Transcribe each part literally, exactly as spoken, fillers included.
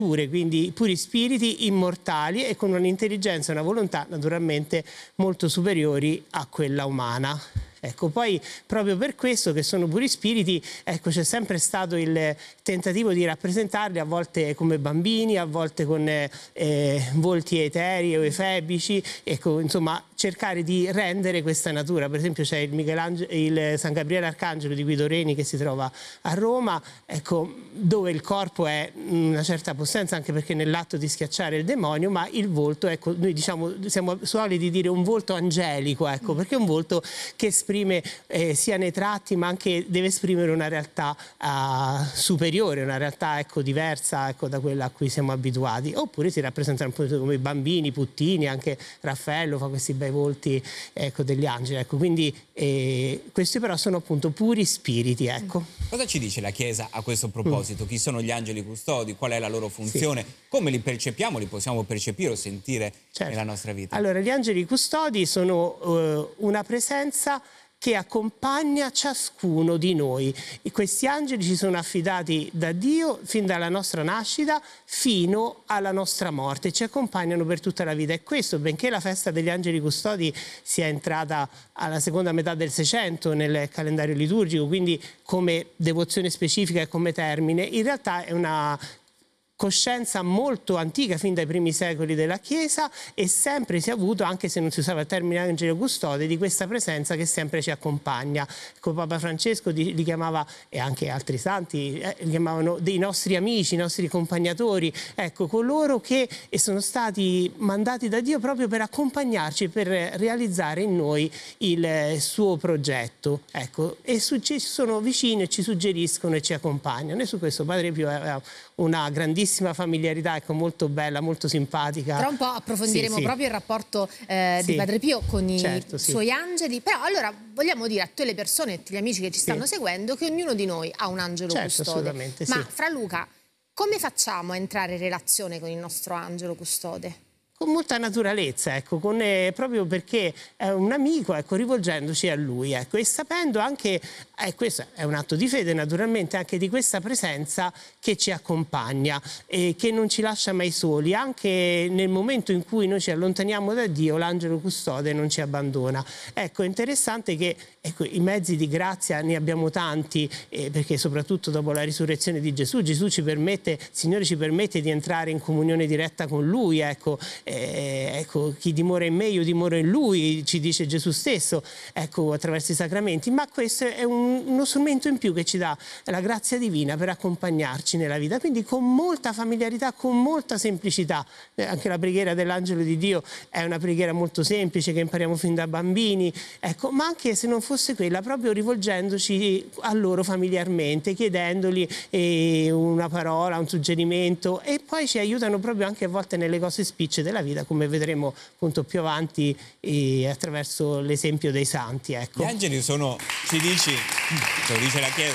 pure, quindi puri spiriti immortali e con un'intelligenza e una volontà naturalmente molto superiori a quella umana. Ecco, poi proprio per questo che sono puri spiriti, ecco, c'è sempre stato il tentativo di rappresentarli a volte come bambini, a volte con eh, volti eterei o efebici, ecco, insomma, cercare di rendere questa natura. Per esempio c'è il, il San Gabriele Arcangelo di Guido Reni che si trova a Roma, ecco, dove il corpo è una certa possenza, anche perché nell'atto di schiacciare il demonio, ma il volto, ecco, noi diciamo, siamo soliti dire un volto angelico, ecco, perché è un volto che esprime eh, sia nei tratti, ma anche deve esprimere una realtà uh, superiore, una realtà, ecco, diversa, ecco, da quella a cui siamo abituati. Oppure si rappresentano appunto come i bambini, puttini, anche Raffaello fa questi bei volti, ecco, degli angeli, ecco, quindi eh, questi però sono appunto puri spiriti, ecco. Cosa ci dice la Chiesa a questo proposito? Mm. Chi sono gli angeli custodi? Qual è la loro funzione? Sì. Come li percepiamo? Li possiamo percepire o sentire, certo, nella nostra vita? Allora, gli angeli custodi sono uh, una presenza che accompagna ciascuno di noi. E questi angeli ci sono affidati da Dio fin dalla nostra nascita fino alla nostra morte, ci accompagnano per tutta la vita. E questo, benché la festa degli angeli custodi sia entrata alla seconda metà del Seicento nel calendario liturgico, quindi come devozione specifica e come termine, in realtà è una coscienza molto antica, fin dai primi secoli della Chiesa, e sempre si è avuto, anche se non si usava il termine angelo custode, di questa presenza che sempre ci accompagna. Ecco, Papa Francesco li chiamava, e anche altri santi, eh, li chiamavano dei nostri amici, i nostri accompagnatori, ecco, coloro che sono stati mandati da Dio proprio per accompagnarci, per realizzare in noi il suo progetto, ecco, e su, ci sono vicini e ci suggeriscono e ci accompagnano. E su questo Padre Pio ha una grandissima familiarità, ecco, molto bella, molto simpatica. Tra un po' approfondiremo sì, proprio sì. il rapporto eh, sì. di Padre Pio con i certo, suoi sì. angeli, però allora vogliamo dire a tutte le persone e tutti gli amici che ci stanno sì. seguendo che ognuno di noi ha un angelo certo, custode. Assolutamente, Ma sì. Fra Luca, come facciamo a entrare in relazione con il nostro angelo custode? Con molta naturalezza, ecco, con, eh, proprio perché è un amico, ecco, rivolgendoci a lui, ecco, e sapendo anche, eh, questo è un atto di fede naturalmente, anche di questa presenza che ci accompagna e che non ci lascia mai soli, anche nel momento in cui noi ci allontaniamo da Dio, l'angelo custode non ci abbandona. Ecco, è interessante che, ecco, i mezzi di grazia ne abbiamo tanti, eh, perché soprattutto dopo la risurrezione di Gesù, Gesù ci permette, il Signore ci permette di entrare in comunione diretta con Lui, ecco, Eh, ecco, chi dimora in me, io dimoro in lui, ci dice Gesù stesso, ecco, attraverso i sacramenti, ma questo è un, uno strumento in più che ci dà la grazia divina per accompagnarci nella vita, quindi con molta familiarità, con molta semplicità. Eh, anche la preghiera dell'angelo di Dio è una preghiera molto semplice che impariamo fin da bambini, ecco, ma anche se non fosse quella, proprio rivolgendoci a loro familiarmente, chiedendogli eh, una parola, un suggerimento, e poi ci aiutano proprio anche a volte nelle cose spicce della vita, come vedremo appunto più avanti eh, attraverso l'esempio dei santi, ecco. Gli angeli sono, ci dici, ce lo dice la Chiesa,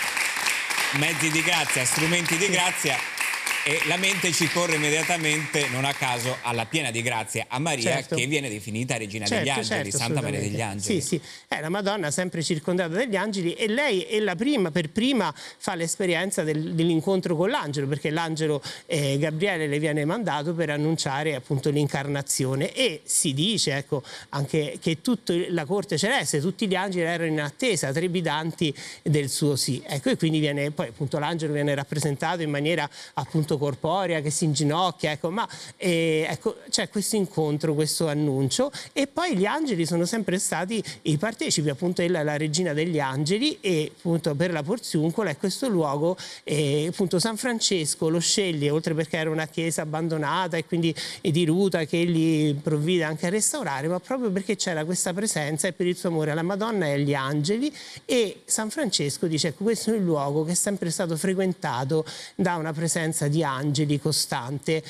mezzi di grazia, strumenti di grazia, e la mente ci corre immediatamente, non a caso, alla piena di grazia, a Maria, certo, che viene definita regina certo, degli angeli, certo, Santa Maria degli Angeli. Sì, sì, è la Madonna sempre circondata dagli angeli, e lei è la prima, per prima fa l'esperienza del, dell'incontro con l'angelo, perché l'angelo eh, Gabriele le viene mandato per annunciare appunto l'incarnazione, e si dice, ecco, anche che tutta la corte celeste, tutti gli angeli erano in attesa, trepidanti del suo sì, ecco, e quindi viene, poi appunto l'angelo viene rappresentato in maniera appunto corporea, che si inginocchia, ecco, ma eh, ecco, c'è questo incontro, questo annuncio, e poi gli angeli sono sempre stati i partecipi, appunto ella è la regina degli angeli, e appunto per la Porziuncola è questo luogo, eh, appunto San Francesco lo sceglie, oltre perché era una chiesa abbandonata e quindi diruta, che egli provvide anche a restaurare, ma proprio perché c'era questa presenza e per il suo amore alla Madonna e agli angeli, e San Francesco dice, ecco, questo è il luogo che è sempre stato frequentato da una presenza di angeli costante,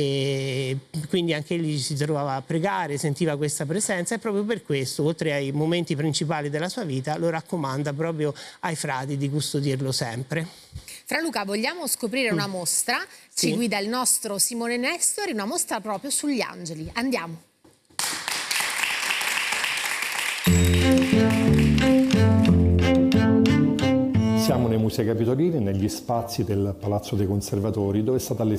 e quindi anche egli si trovava a pregare, sentiva questa presenza, e proprio per questo, oltre ai momenti principali della sua vita, lo raccomanda proprio ai frati di custodirlo sempre. Fra Luca, vogliamo scoprire una mostra, sì. Ci guida il nostro Simone Nestori, una mostra proprio sugli angeli. Andiamo. Siamo nei Musei Capitolini, negli spazi del Palazzo dei Conservatori, dove è stata